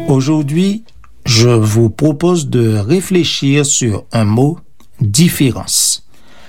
Aujourd'hui, je vous propose de réfléchir sur un mot, différence.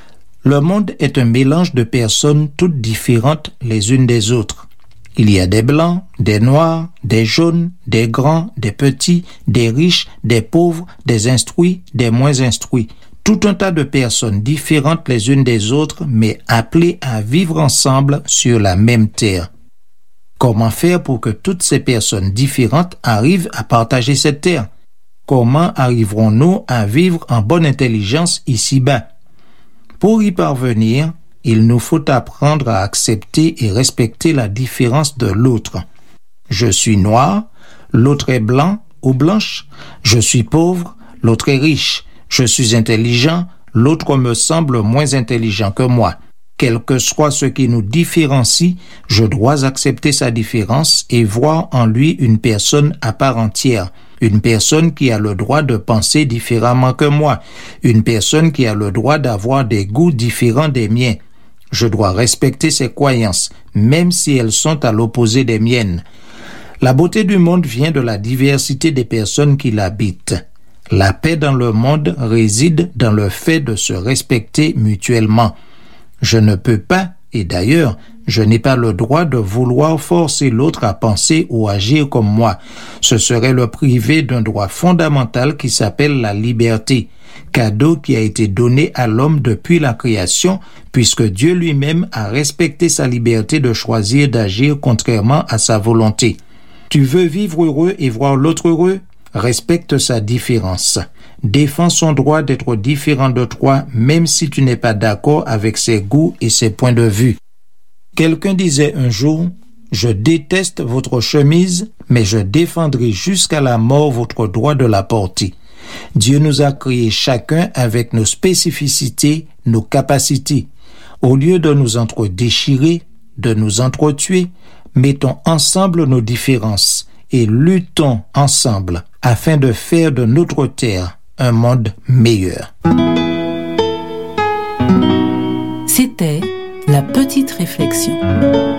Le monde est un mélange de personnes toutes différentes les unes des autres. Il y a des blancs, des noirs, des jaunes, des grands, des petits, des riches, des pauvres, des instruits, des moins instruits. Tout un tas de personnes différentes les unes des autres, mais appelées à vivre ensemble sur la même terre. Comment faire pour que toutes ces personnes différentes arrivent à partager cette terre? Comment arriverons-nous à vivre en bonne intelligence ici-bas? Pour y parvenir, il nous faut apprendre à accepter et respecter la différence de l'autre. Je suis noir, l'autre est blanc ou blanche. Je suis pauvre, l'autre est riche. Je suis intelligent, l'autre me semble moins intelligent que moi. Quel que soit ce qui nous différencie, je dois accepter sa différence et voir en lui une personne à part entière. Une personne qui a le droit de penser différemment que moi. Une personne qui a le droit d'avoir des goûts différents des miens. Je dois respecter ses croyances, même si elles sont à l'opposé des miennes. La beauté du monde vient de la diversité des personnes qui l'habitent. La paix dans le monde réside dans le fait de se respecter mutuellement. Je ne peux pas, et d'ailleurs, je n'ai pas le droit de vouloir forcer l'autre à penser ou agir comme moi. Ce serait le priver d'un droit fondamental qui s'appelle la liberté, cadeau qui a été donné à l'homme depuis la création, puisque Dieu lui-même a respecté sa liberté de choisir d'agir contrairement à sa volonté. Tu veux vivre heureux et voir l'autre heureux? Respecte sa différence. Défends son droit d'être différent de toi, même si tu n'es pas d'accord avec ses goûts et ses points de vue. Quelqu'un disait un jour, « Je déteste votre chemise, mais je défendrai jusqu'à la mort votre droit de la porter. » Dieu nous a créés chacun avec nos spécificités, nos capacités. Au lieu de nous entre-déchirer, de nous entretuer, mettons ensemble nos différences et luttons ensemble afin de faire de notre terre un monde meilleur. C'était La Petite Réflexion.